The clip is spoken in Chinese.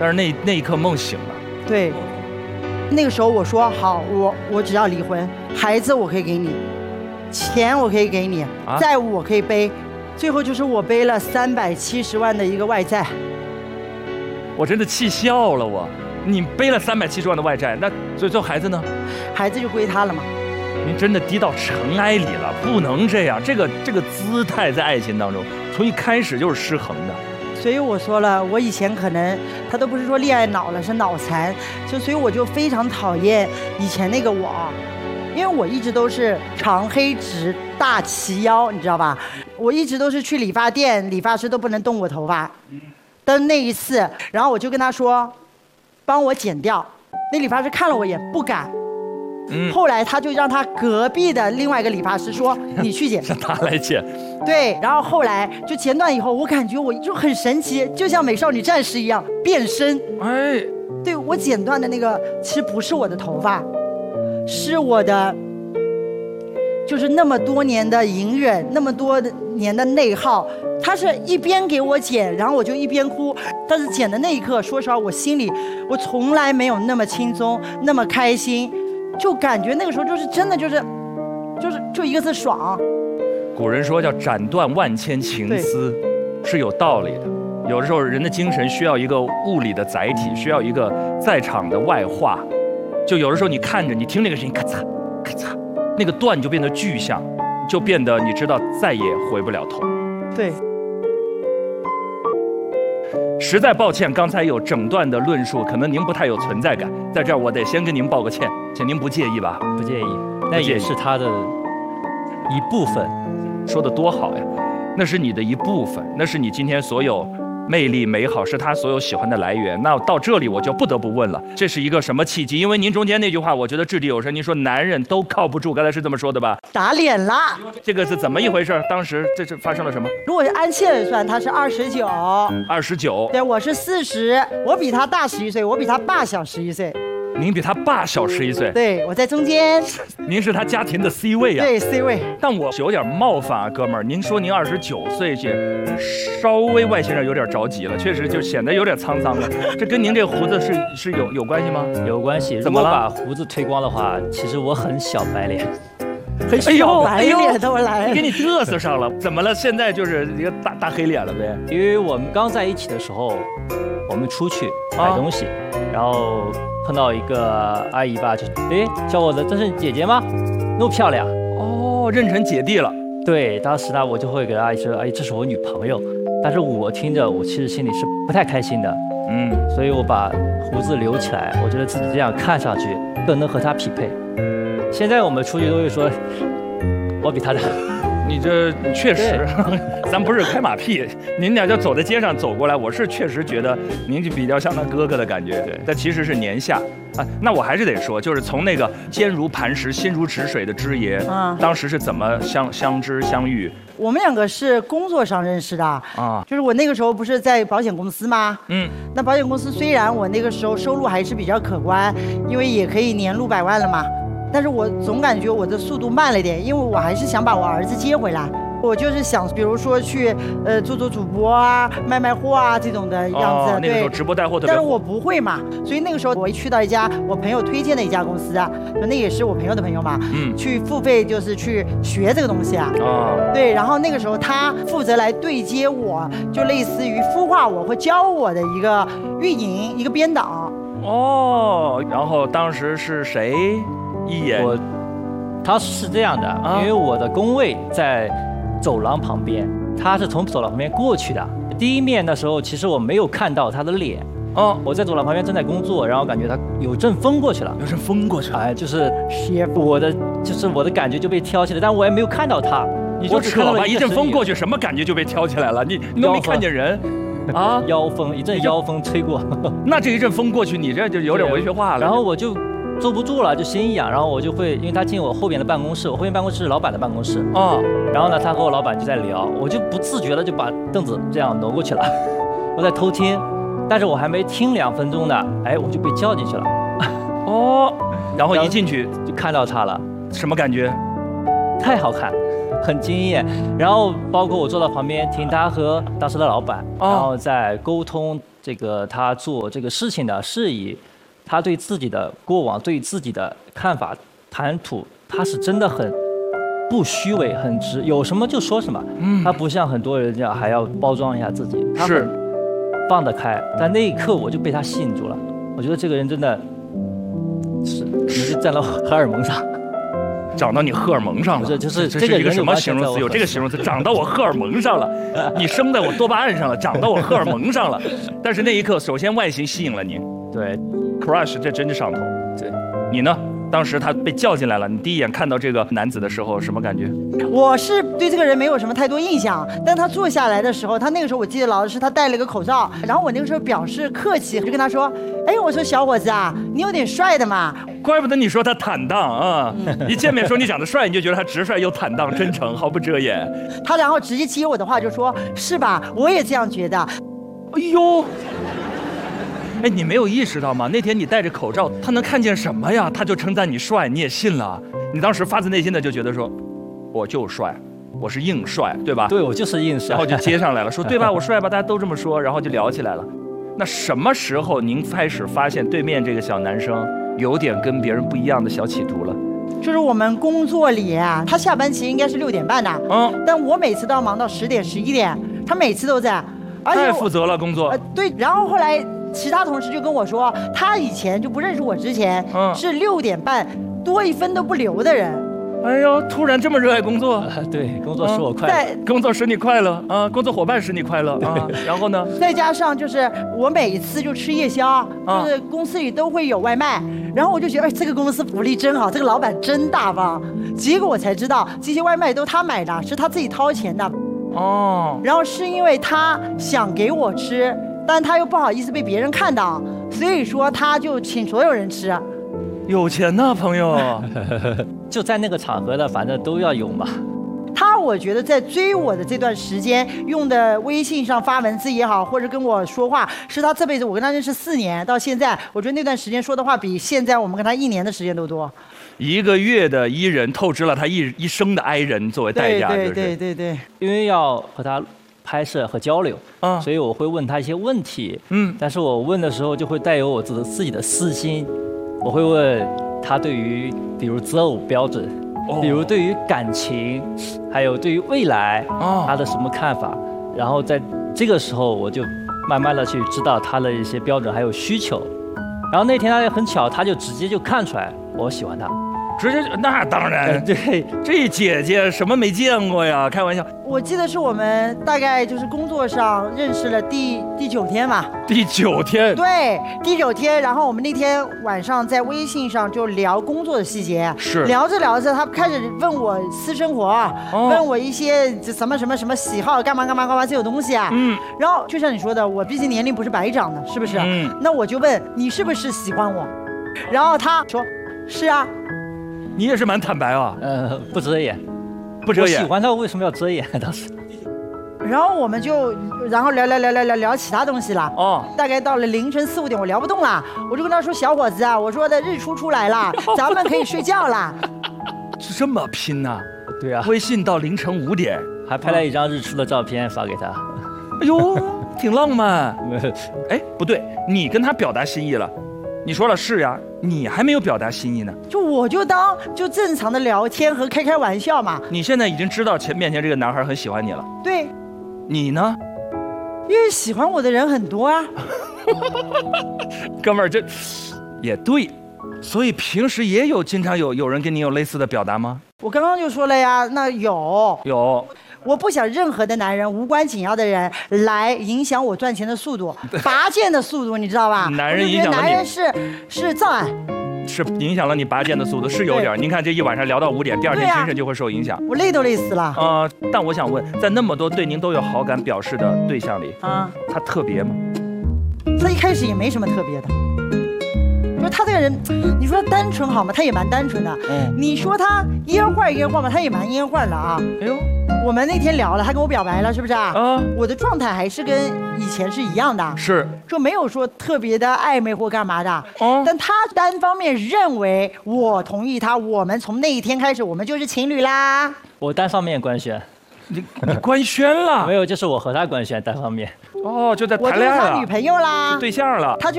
但是那一刻梦醒了。 对，那个时候我说好，我只要离婚，孩子我可以给你，钱我可以给你，债务我可以背，最后就是我背了370万的一个外债。 我真的气笑了我。你背了370万的外债，那最后孩子呢？ 孩子就归他了嘛。 您真的低到尘埃里了，不能这样。这个姿态在爱情当中，从一开始就是失衡的。 所以我说了，我以前可能他都不是说恋爱脑了，是脑残。所以我就非常讨厌以前那个我，因为我一直都是长黑直大齐腰，你知道吧？我一直都是去理发店，理发师都不能动我头发。但那一次，然后我就跟他说，帮我剪掉。那理发师看了我一眼，不敢。后来他就让他隔壁的另外一个理发师说：“你去剪。” 让他来剪。 对，然后后来就剪短以后，我感觉我就很神奇，就像美少女战士一样变身。 哎， 对，我剪断的那个其实不是我的头发，是我的，就是那么多年的隐忍，那么多年的内耗。他是一边给我剪，然后我就一边哭。但是剪的那一刻，说实话，我心里我从来没有那么轻松，那么开心，就感觉那个时候就是真的就一个字爽。 古人说叫斩断万千情丝，是有道理的。有的时候人的精神需要一个物理的载体，需要一个在场的外化。就有的时候你看着，你听那个声音，咔嚓咔嚓，那个段就变得具象，就变得你知道再也回不了头。 对。 实在抱歉，刚才有整段的论述，可能您不太有存在感，在这儿我得先跟您道个歉，请您不介意吧？ 不介意，那也是他的一部分。 说得多好呀，那是你的一部分，那是你今天所有魅力美好，是他所有喜欢的来源。那到这里我就不得不问了，这是一个什么契机？因为您中间那句话我觉得掷地有声，您说男人都靠不住，刚才是这么说的吧？ 打脸啦！ 这个是怎么一回事？当时这是发生了什么？ 如果是按现在算，他是29，对，我是40，我比他大11岁，我比他爸小11岁。 您比他爸小11岁， 对，我在中间。 您是他家庭的 C 位啊？ 对 ，C 位。 但我有点冒犯啊，哥们儿，您说您29岁，稍微外形上有点着急了，确实就显得有点沧桑了。这跟您这胡子是有关系吗？ 有关系。 怎么了？ 如果把胡子推光的话，其实我很小白脸。 很小白脸都来， 给你嘚瑟上了，怎么了？现在就是一个大黑脸了呗？ 因为我们刚在一起的时候，我们出去买东西，然后碰到一个阿姨吧，就小伙子，这是你姐姐吗？那么漂亮哦，认成姐弟了。 对，当时呢，我就会给阿姨说，阿姨，这是我女朋友。但是我听着，我其实心里是不太开心的。所以我把胡子留起来，我觉得自己这样看上去更能和她匹配。现在我们出去都会说，我比他大。 你这确实，咱不是开马屁，您俩就走在街上走过来，我是确实觉得您就比较像他哥哥的感觉，对，但其实是年下啊。那我还是得说，就是从那个坚如磐石、心如止水的知爷，当时是怎么相知相遇？ 我们两个是工作上认识的啊，就是我那个时候不是在保险公司吗？那保险公司虽然我那个时候收入还是比较可观，因为也可以年入100万了嘛。但是我总感觉我的速度慢了点，因为我还是想把我儿子接回来。我就是想，比如说去做主播啊，卖货啊这种的样子。 那个时候直播带货特别火。 但是我不会嘛，所以那个时候我一去到一家我朋友推荐的一家公司啊，那也是我朋友的朋友嘛，去付费就是去学这个东西啊。对，然后那个时候他负责来对接我，就类似于孵化我或教我的一个运营一个编导。 然后当时是谁？ 他是这样的，因为我的工位在走廊旁边，他是从走廊旁边过去的。第一面的时候，其实我没有看到他的脸。我在走廊旁边正在工作，然后感觉他有阵风过去了，就是我的感觉就被挑起来，但我也没有看到他。 你就扯吧，一阵风过去，什么感觉就被挑起来了？你都没看见人啊？ 一阵妖风吹过， 那这一阵风过去，你这就有点文学化了。 然后我就坐不住了，就心一痒，然后我就会，因为他进我后边的办公室，我后边办公室是老板的办公室然后呢，他和我老板就在聊，我就不自觉的就把凳子这样挪过去了，我在偷听，但是我还没听2分钟呢，我就被叫进去了， 然后一进去就看到他了， 什么感觉？ 太好看， 很惊艳。然后包括我坐到旁边听他和当时的老板，然后在沟通这个他做这个事情的事宜，他对自己的过往、对自己的看法谈吐，他是真的很不虚伪，很直，有什么就说什么。他不像很多人这样还要包装一下自己，他很放得开。但那一刻我就被他吸引住了，我觉得这个人真的是可能就站到荷尔蒙上。 长到你荷尔蒙上了， 就是这是一个什么形容词？有这个形容词，长到我荷尔蒙上了，你生在我多巴胺上了，长到我荷尔蒙上了。但是那一刻，首先外形吸引了你， 对 ，crush 这真是上头。 对， 你呢？当时他被叫进来了，你第一眼看到这个男子的时候，什么感觉？ 我是对这个人没有什么太多印象，但他坐下来的时候，他那个时候我记得老是他戴了个口罩，然后我那个时候表示客气，就跟他说，哎，我说小伙子啊，你有点帅的嘛。 怪不得你说他坦荡啊！一见面说你长得帅，你就觉得他直率又坦荡、真诚，毫不遮掩。 他然后直接接我的话就说：“是吧？我也这样觉得。” 哎呦，哎，你没有意识到吗？那天你戴着口罩，他能看见什么呀？他就称赞你帅，你也信了。你当时发自内心的就觉得说，我就帅，我是硬帅，对吧？ 对，我就是硬帅。 然后就接上来了，说对吧？我帅吧？大家都这么说，然后就聊起来了。那什么时候您开始发现对面这个小男生有点跟别人不一样的小企图了？ 就是我们工作里啊，他下班其实应该是6点半的，但我每次都要忙到10点、11点，他每次都在， 而且太负责了工作。 对，然后后来其他同事就跟我说，他以前就不认识我之前，是6点半多1分都不留的人。 哎呦，突然这么热爱工作， 对，工作使我快乐， 工作使你快乐啊，工作伙伴使你快乐啊。然后呢？ 再加上就是我每一次就吃夜宵，就是公司里都会有外卖，然后我就觉得，哎，这个公司福利真好，这个老板真大方。结果我才知道，这些外卖都他买的，是他自己掏钱的。然后是因为他想给我吃，但他又不好意思被别人看到，所以说他就请所有人吃。 有钱呐，朋友。 就在那个场合的，反正都要有嘛。 我觉得在追我的这段时间用的微信上发文字也好，或者跟我说话，是他这辈子我跟他认识4年到现在，我觉得那段时间说的话比现在我们跟他1年的时间都多。 1个月的伊人透支了他一生的哀人作为代价。 对， 因为要和他拍摄和交流，所以我会问他一些问题，但是我问的时候就会带有我自己的私心，我会问他对于比如择偶标准，比如对于感情，还有对于未来，他的什么看法，然后在这个时候我就慢慢的去知道他的一些标准还有需求，然后那天他也很巧，他就直接就看出来我喜欢他。 直接那当然， 对， 这姐姐什么没见过呀？开玩笑。 我记得是我们大概就是工作上认识了第9天嘛。 第9天。 对，第9天，然后我们那天晚上在微信上就聊工作的细节。 是。 聊着聊着，他开始问我私生活，问我一些什么喜好，干嘛这种东西啊。然后就像你说的，我毕竟年龄不是白长的，是不是？那我就问你是不是喜欢我？然后他说是啊。 你也是蛮坦白啊， 不遮掩， 不遮掩。 我喜欢他，为什么要遮掩？当时， 然后我们就，然后聊其他东西了。大概到了凌晨4、5点，我聊不动了，我就跟他说：“小伙子啊，我说的日出来了，咱们可以睡觉了。” 是这么拼呐？ 对啊， 微信到凌晨5点， 还拍了一张日出的照片发给他。 哎呦，挺浪漫。哎，不对，你跟他表达心意了。你说了是呀，你还没有表达心意呢。 我就当正常的聊天和开玩笑嘛。 你现在已经知道面前这个男孩很喜欢你了。 对。 你呢？ 因为喜欢我的人很多啊。 哥们儿，这也对。所以平时也经常有人跟你有类似的表达吗？ 我刚刚就说了呀，那有。我不想任何的男人，无关紧要的人来影响我赚钱的速度，拔剑的速度，你知道吧？ 男人影响了你。 男人是障碍， 是影响了你拔剑的速度，是有点。您看这一晚上聊到5点，第2天精神就会受影响。 我累都累死了。 但我想问，在那么多对您都有好感表示的对象里，他特别吗？ 他一开始也没什么特别的。就是他这个人，你说他单纯好吗？他也蛮单纯的。你说他烟坏吗？他也蛮烟坏了啊。哎呦。我们那天聊了，他跟我表白了，是不是啊？我的状态还是跟以前是一样的， 是， 就没有说特别的暧昧或干嘛的。但他单方面认为我同意他，我们从那一天开始，我们就是情侣啦。 我单方面官宣。 你官宣了？ 没有，就是我和他官宣单方面。 哦，就在谈恋爱了。 我就是他女朋友啦， 对象了。 他就